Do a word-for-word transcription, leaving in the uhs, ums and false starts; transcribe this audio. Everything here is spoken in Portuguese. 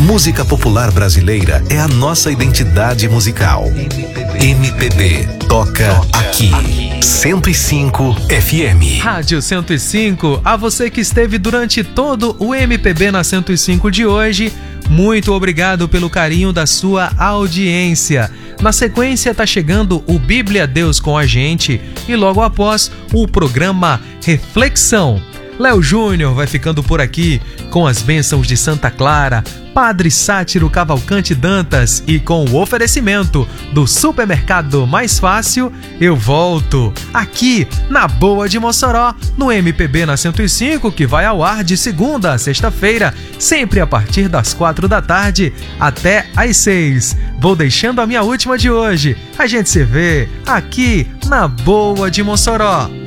Música popular brasileira é a nossa identidade musical. M P B toca aqui. cento e cinco F M. Rádio cento e cinco, a você que esteve durante todo o M P B na cento e cinco de hoje, muito obrigado pelo carinho da sua audiência. Na sequência tá chegando o Bíblia Deus com a gente e logo após o programa Reflexão. Léo Júnior vai ficando por aqui com as bênçãos de Santa Clara, Padre Sátiro Cavalcante Dantas e com o oferecimento do Supermercado Mais Fácil, eu volto aqui na Boa de Mossoró, no M P B na cento e cinco, que vai ao ar de segunda a sexta-feira, sempre a partir das quatro da tarde até às seis. Vou deixando a minha última de hoje. A gente se vê aqui na Boa de Mossoró.